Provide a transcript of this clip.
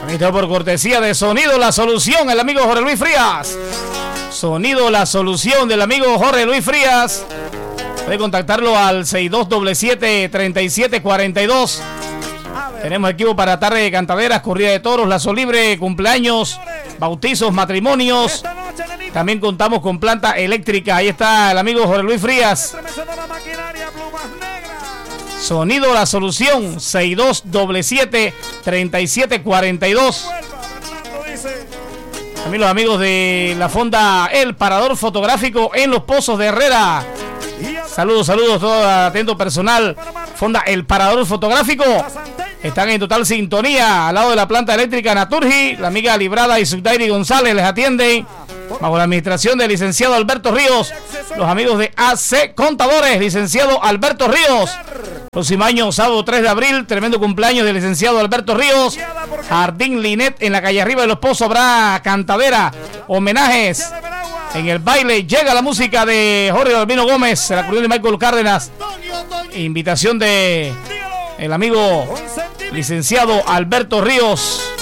Esto por cortesía de Sonido La Solución, el amigo Jorge Luis Frías. Sonido La Solución del amigo Jorge Luis Frías. Puede contactarlo al 6227-3742. Tenemos equipo para tarde de cantaderas, corrida de toros, lazo libre, cumpleaños, bautizos, matrimonios. También contamos con planta eléctrica. Ahí está el amigo Jorge Luis Frías. Sonido La Solución, 6227-3742. También los amigos de la fonda El Parador Fotográfico en Los Pozos de Herrera. Saludos, todo atento personal. Fonda El Parador Fotográfico. Están en total sintonía al lado de la planta eléctrica Naturgy. La amiga Librada y Subdairi González les atienden bajo la administración del licenciado Alberto Ríos. Los amigos de AC Contadores, licenciado Alberto Ríos. Próximo año, sábado 3 de abril, tremendo cumpleaños del licenciado Alberto Ríos. Jardín Linet en la calle Arriba de Los Pozos habrá cantadera, homenajes. En el baile llega la música de Jorge Albino Gómez, el acordeón de Michael Cárdenas. Invitación de el amigo licenciado Alberto Ríos.